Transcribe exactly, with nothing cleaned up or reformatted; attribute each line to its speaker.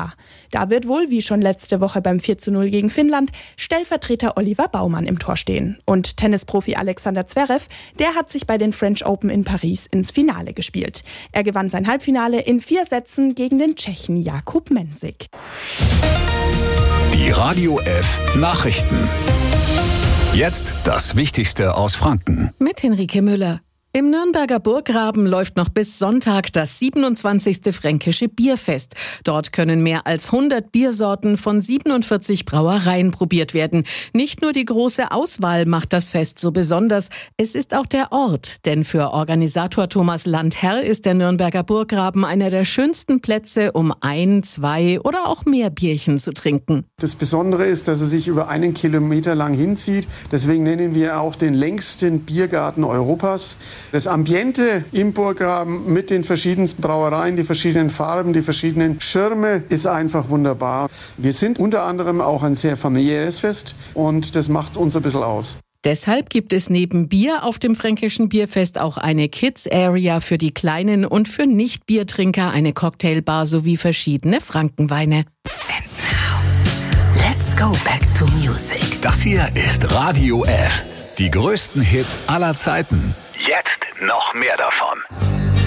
Speaker 1: Europa. Da wird wohl, wie schon letzte Woche beim vier zu null gegen Finnland, Stellvertreter Oliver Baumann im Tor stehen. Und Tennisprofi Alexander Zverev, der hat sich bei den French Open in Paris ins Finale gespielt. Er gewann sein Halbfinale in vier Sätzen gegen den Tschechen Jakub Mensik.
Speaker 2: Die Radio F Nachrichten. Jetzt das Wichtigste aus Franken.
Speaker 3: Mit Henrike Müller. Im Nürnberger Burggraben läuft noch bis Sonntag das siebenundzwanzigste Fränkische Bierfest. Dort können mehr als hundert Biersorten von siebenundvierzig Brauereien probiert werden. Nicht nur die große Auswahl macht das Fest so besonders, es ist auch der Ort. Denn für Organisator Thomas Landherr ist der Nürnberger Burggraben einer der schönsten Plätze, um ein, zwei oder auch mehr Bierchen zu trinken.
Speaker 4: Das Besondere ist, dass er sich über einen Kilometer lang hinzieht. Deswegen nennen wir auch den längsten Biergarten Europas. Das Ambiente im Burggraben mit den verschiedensten Brauereien, die verschiedenen Farben, die verschiedenen Schirme ist einfach wunderbar. Wir sind unter anderem auch ein sehr familiäres Fest und das macht uns ein bisschen aus.
Speaker 3: Deshalb gibt es neben Bier auf dem Fränkischen Bierfest auch eine Kids-Area für die Kleinen und für Nicht-Biertrinker eine Cocktailbar sowie verschiedene Frankenweine.
Speaker 5: And now, let's go back to music.
Speaker 2: Das hier ist Radio F. Die größten Hits aller Zeiten. Jetzt noch mehr davon.